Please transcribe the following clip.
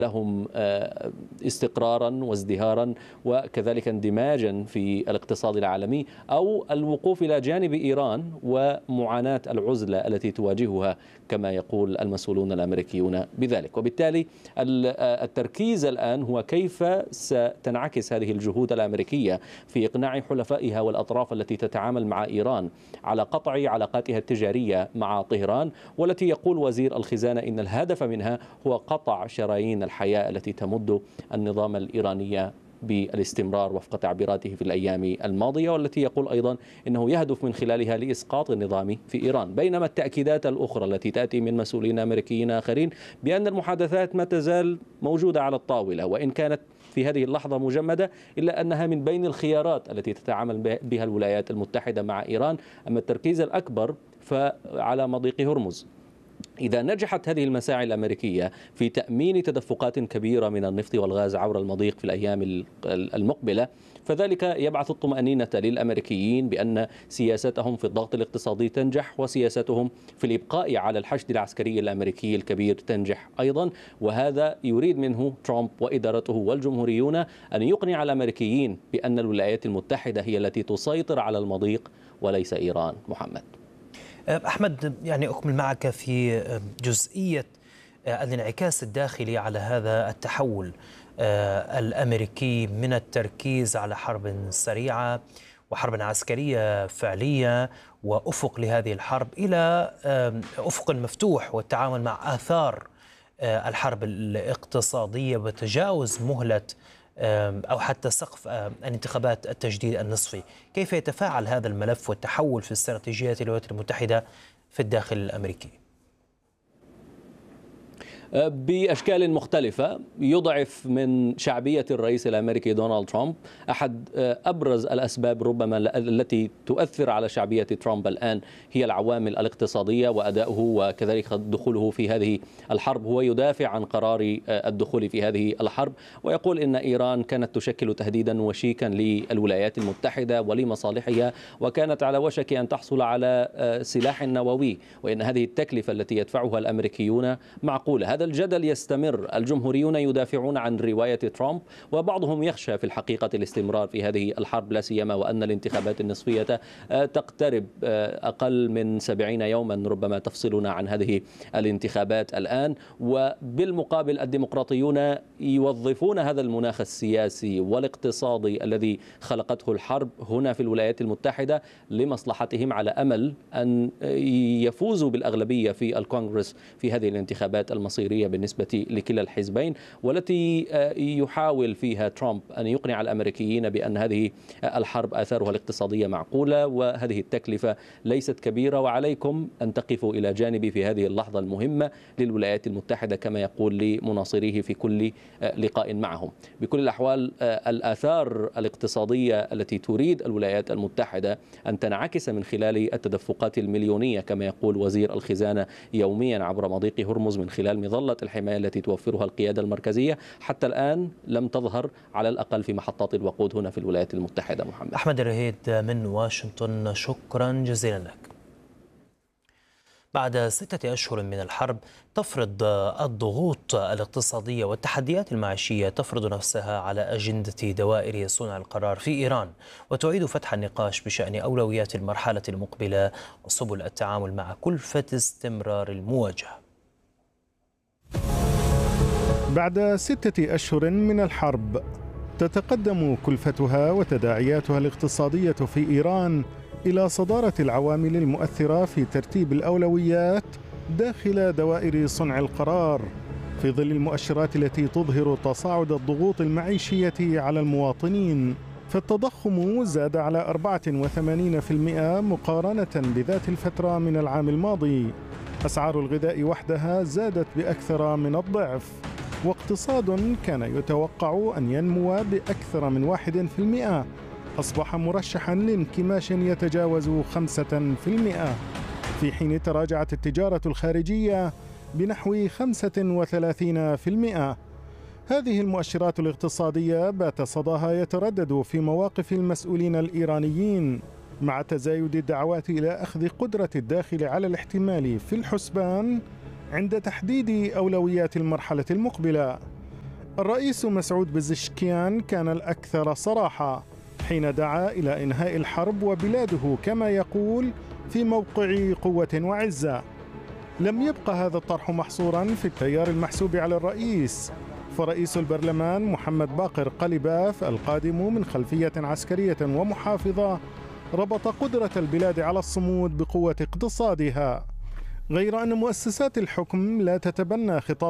لهم استقرارا وازدهارا وكذلك اندماجا في الاقتصاد العالمي، أو الوقوف إلى جانب إيران ومعاناة العزلة التي تواجهها كما يقول المسؤولون الأمريكيون بذلك. وبالتالي التركيز الآن هو كيف ستنعكس هذه الجهود الأمريكية في إقناع حلفائها والأطراف التي تتعامل مع إيران على قطع علاقاتها التجارية مع طهران، والتي يقول وزير الخزانة إن الهدف منها هو قطع شرايين الحياة التي تمد النظام الإيراني بالاستمرار وفق تعبيراته في الأيام الماضية، والتي يقول أيضا إنه يهدف من خلالها لإسقاط النظام في إيران. بينما التأكيدات الأخرى التي تأتي من مسؤولين أمريكيين آخرين بأن المحادثات ما تزال موجودة على الطاولة، وإن كانت في هذه اللحظة مجمدة إلا أنها من بين الخيارات التي تتعامل بها الولايات المتحدة مع إيران. أما التركيز الأكبر فعلى مضيق هرمز. إذا نجحت هذه المساعي الأمريكية في تأمين تدفقات كبيرة من النفط والغاز عبر المضيق في الأيام المقبلة، فذلك يبعث الطمأنينة للأمريكيين بأن سياستهم في الضغط الاقتصادي تنجح، وسياستهم في الإبقاء على الحشد العسكري الأمريكي الكبير تنجح أيضا. وهذا يريد منه ترامب وإدارته والجمهوريون أن يقنع الأمريكيين بأن الولايات المتحدة هي التي تسيطر على المضيق وليس إيران. محمد أحمد، يعني أكمل معك في جزئية الانعكاس الداخلي على هذا التحول الأمريكي من التركيز على حرب سريعة وحرب عسكرية فعلية وأفق لهذه الحرب إلى أفق مفتوح والتعامل مع آثار الحرب الاقتصادية وتجاوز مهلة أو حتى سقف الانتخابات التجديد النصفي. كيف يتفاعل هذا الملف والتحول في استراتيجيات الولايات المتحدة في الداخل الأمريكي؟ بأشكال مختلفة. يضعف من شعبية الرئيس الأمريكي دونالد ترامب. أحد أبرز الأسباب ربما التي تؤثر على شعبية ترامب الآن هي العوامل الاقتصادية وأداؤه وكذلك دخوله في هذه الحرب. هو يدافع عن قرار الدخول في هذه الحرب ويقول إن إيران كانت تشكل تهديدا وشيكا للولايات المتحدة ولمصالحها، وكانت على وشك أن تحصل على سلاح نووي، وإن هذه التكلفة التي يدفعها الأمريكيون معقولة. هذا الجدل يستمر. الجمهوريون يدافعون عن رواية ترامب، وبعضهم يخشى في الحقيقة الاستمرار في هذه الحرب، لا سيما وأن الانتخابات النصفية تقترب. أقل من 70 يوما ربما تفصلنا عن هذه الانتخابات الآن. وبالمقابل الديمقراطيون يوظفون هذا المناخ السياسي والاقتصادي الذي خلقته الحرب هنا في الولايات المتحدة لمصلحتهم، على أمل أن يفوزوا بالأغلبية في الكونغرس في هذه الانتخابات المصيرية بالنسبة لكلا الحزبين، والتي يحاول فيها ترامب أن يقنع الأمريكيين بأن هذه الحرب آثارها الاقتصادية معقولة وهذه التكلفة ليست كبيرة، وعليكم أن تقفوا إلى جانبي في هذه اللحظة المهمة للولايات المتحدة، كما يقول لمناصريه في كل لقاء معهم. بكل الأحوال الآثار الاقتصادية التي تريد الولايات المتحدة أن تنعكس من خلال التدفقات المليونية كما يقول وزير الخزانة يوميا عبر مضيق هرمز من خلال مظلة الحماية التي توفرها القيادة المركزية، حتى الآن لم تظهر على الأقل في محطات الوقود هنا في الولايات المتحدة. محمد أحمد الرهيد من واشنطن، شكرا جزيلا لك. بعد 6 أشهر من الحرب تفرض الضغوط الاقتصادية والتحديات المعيشية تفرض نفسها على أجندة دوائر صنع القرار في إيران، وتعيد فتح النقاش بشأن أولويات المرحلة المقبلة وسبل التعامل مع كلفة استمرار المواجهة. بعد 6 أشهر من الحرب تتقدم كلفتها وتداعياتها الاقتصادية في إيران إلى صدارة العوامل المؤثرة في ترتيب الأولويات داخل دوائر صنع القرار، في ظل المؤشرات التي تظهر تصاعد الضغوط المعيشية على المواطنين. فالتضخم زاد على 84% مقارنة بذات الفترة من العام الماضي. أسعار الغذاء وحدها زادت بأكثر من الضعف، واقتصاد كان يتوقع أن ينمو بأكثر من 1% أصبح مرشحا لانكماش يتجاوز 5%، في حين تراجعت التجارة الخارجية بنحو 35%. هذه المؤشرات الاقتصادية بات صداها يتردد في مواقف المسؤولين الإيرانيين، مع تزايد الدعوات إلى أخذ قدرة الداخل على الاحتمال في الحسبان عند تحديد أولويات المرحلة المقبلة. الرئيس مسعود بزشكيان كان الأكثر صراحة حين دعا إلى إنهاء الحرب وبلاده كما يقول في موقع قوة وعزة. لم يبقى هذا الطرح محصورا في التيار المحسوب على الرئيس، فرئيس البرلمان محمد باقر قلباف القادم من خلفية عسكرية ومحافظة ربط قدرة البلاد على الصمود بقوة اقتصادها، غير أن مؤسسات الحكم لا تتبنى خطاب